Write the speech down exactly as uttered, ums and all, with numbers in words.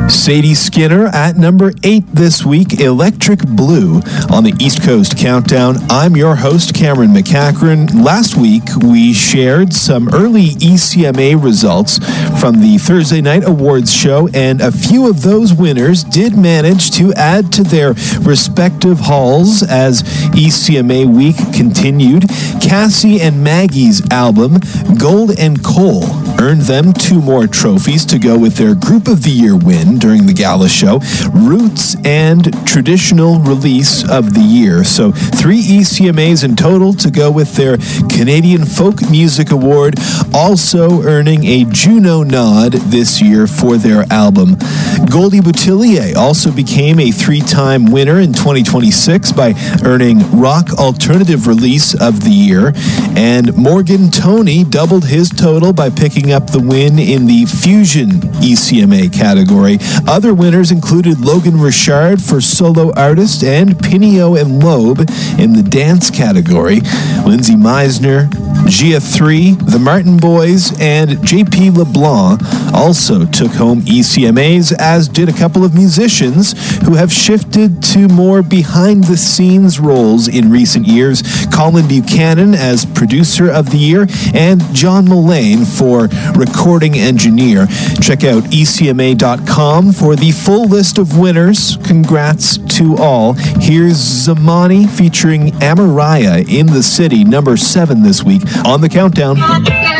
Sadie Skinner at number eight this week, Electric Blue on the East Coast Countdown. I'm your host, Cameron McCachran. Last week, we shared some early E C M A results from the Thursday Night Awards show, and a few of those winners did manage to add to their respective hauls as E C M A week continued. Cassie and Maggie's album, Gold and Coal, earned them two more trophies to go with their Group of the Year win during the gala show, Roots and Traditional Release of the Year. So three E C M As in total to go with their Canadian Folk Music Award, also earning a Juno nod this year for their album. Goldie Boutillier also became a three-time winner in twenty twenty-six by earning Rock Alternative Release of the Year, and Morgan Toney doubled his total by picking up the win in the Fusion E C M A category. Other winners included Logan Richard for Solo Artist and Pinio and Loeb in the Dance category. Lindsay Meisner, Gia three, The Martin Boys, and J P LeBlanc also took home E C M As, as did a couple of musicians who have shifted to more behind-the-scenes roles in recent years. Colin Buchanan as Producer of the Year, and John Mullane for Recording Engineer. Check out E C M A dot com for the full list of winners. Congrats to all. Here's Zamani featuring Amaraya in the City, number seven this week on the Countdown.